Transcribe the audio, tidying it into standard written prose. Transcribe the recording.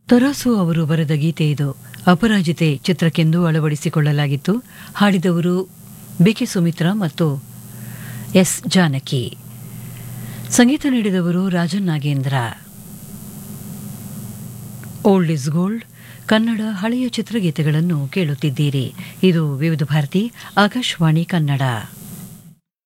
ತರಾಸು ಅವರು ಬರೆದ ಗೀತೆ ಇದು. ಅಪರಾಜಿತೆ ಚಿತ್ರಕ್ಕೆಂದು ಅಳವಡಿಸಿಕೊಳ್ಳಲಾಗಿತ್ತು. ಹಾಡಿದವರು ಬಿಕೆ ಸುಮಿತ್ರಾ ಮತ್ತು ಎಸ್ ಜಾನಕಿ. ಸಂಗೀತ ನೀಡಿದವರು Rajan Nagendra. Old is gold Kannada ಹಳೆಯ ಚಿತ್ರಗೀತೆಗಳನ್ನು ಕೇಳುತ್ತಿದ್ದೀರಿ. ಇದು ವಿವಿಧ ಭಾರತಿ ಆಕಾಶವಾಣಿ ಕನ್ನಡ.